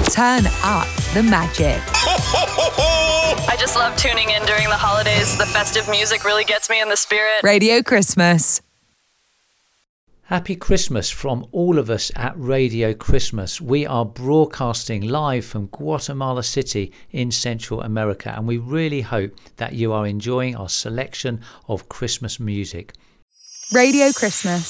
Turn up the magic. I just love tuning in during the holidays. The festive music really gets me in the spirit. Radio Christmas. Happy Christmas from all of us at Radio Christmas. We are broadcasting live from Guatemala City in Central America, and we really hope that you are enjoying our selection of Christmas music. Radio Christmas.